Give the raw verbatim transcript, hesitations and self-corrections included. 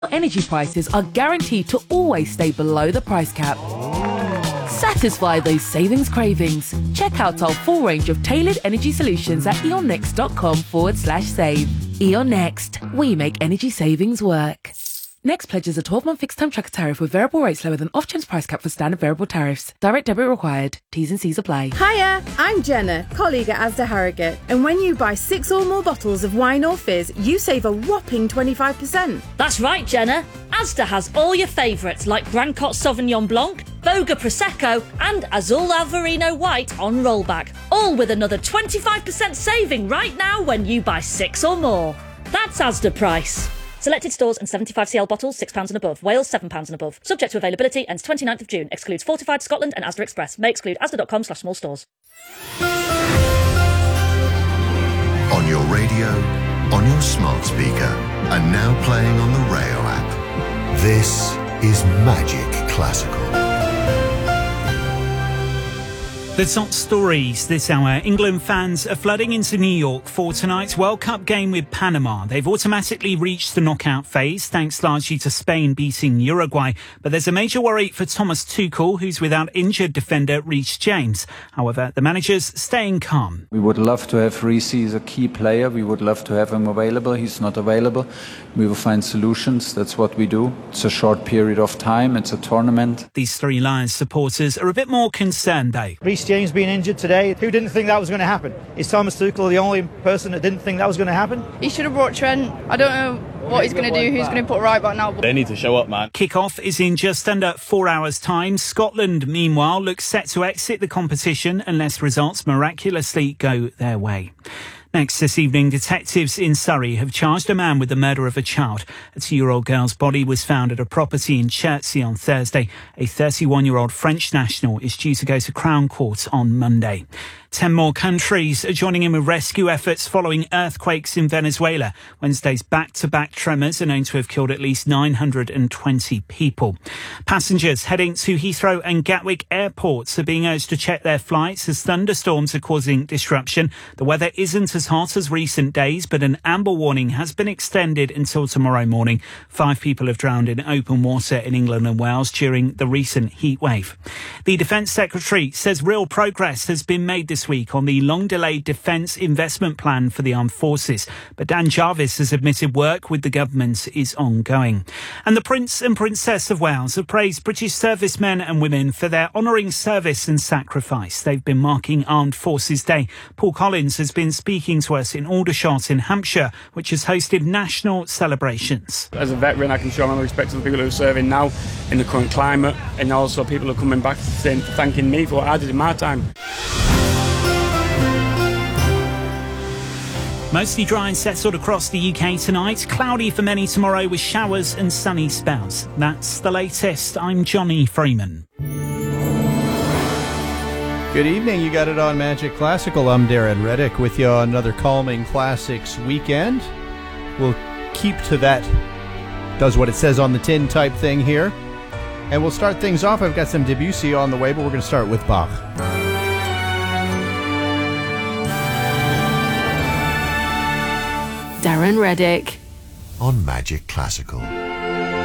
Energy prices are guaranteed to always stay below the price cap. Satisfy those savings cravings. Check out our full range of tailored energy solutions at eonnext.com forward slash save. Eon Next. We make energy savings work. Next pledges a twelve-month fixed-term tracker tariff with variable rates lower than Ofgem's price cap for standard variable tariffs. Direct debit required. T's and C's apply. Hiya, I'm Jenna, colleague at Asda Harrogate. And when you buy six or more bottles of wine or fizz, you save a whopping twenty-five percent. That's right, Jenna. Asda has all your favourites like Brancott Sauvignon Blanc, Voga Prosecco and Azul Alvarino White on rollback. All with another twenty-five percent saving right now when you buy six or more. That's Asda price. Selected stores and seventy-five c l bottles, six pounds and above. Wales, seven pounds and above. Subject to availability, ends twenty-ninth of June. Excludes Fortified Scotland and Asda Express. May exclude asda.com slash small stores. On your radio, on your smart speaker, and now playing on the Rayo app. This is Magic Classical. The top stories this hour. England fans are flooding into New York for tonight's World Cup game with Panama. They've automatically reached the knockout phase, thanks largely to Spain beating Uruguay. But there's a major worry for Thomas Tuchel, who's without injured defender Reece James. However, the manager's staying calm. We would love to have Reece as a key player. We would love to have him available. He's not available. We will find solutions. That's what we do. It's a short period of time. It's a tournament. These Three Lions supporters are a bit more concerned, though. Reece James being injured today, who didn't think that was going to happen? Is Thomas Tuchel the only person that didn't think that was going to happen? He should have brought Trent. I don't know what he's going to do, who's going to put right back now. They need to show up, man. Kick-off is in just under four hours' time. Scotland, meanwhile, looks set to exit the competition unless results miraculously go their way. Next this evening, detectives in Surrey have charged a man with the murder of a child. A two-year-old girl's body was found at a property in Chertsey on Thursday. A thirty-one-year-old French national is due to go to Crown Court on Monday. Ten more countries are joining in with rescue efforts following earthquakes in Venezuela. Wednesday's back-to-back tremors are known to have killed at least nine hundred twenty people. Passengers heading to Heathrow and Gatwick airports are being urged to check their flights as thunderstorms are causing disruption. The weather isn't as hot as recent days, but an amber warning has been extended until tomorrow morning. Five people have drowned in open water in England and Wales during the recent heat wave. The Defence Secretary says real progress has been made this week on the long-delayed defence investment plan for the armed forces. But Dan Jarvis has admitted work with the government is ongoing. And the Prince and Princess of Wales have praised British servicemen and women for their honouring service and sacrifice. They've been marking Armed Forces Day. Paul Collins has been speaking to us in Aldershot in Hampshire, which has hosted national celebrations. As a veteran, I can show my respect to the people who are serving now in the current climate, and also people who are coming back saying, thanking me for what I did in my time. Mostly dry and settled across the U K tonight. Cloudy for many tomorrow with showers and sunny spells. That's the latest. I'm Johnny Freeman. Good evening. You got it on Magic Classical. I'm Darren Reddick with you on another Calming Classics weekend. We'll keep to that does what it says on the tin type thing here. And we'll start things off. I've got some Debussy on the way, but we're going to start with Bach. Darren Reddick on Magic Classical.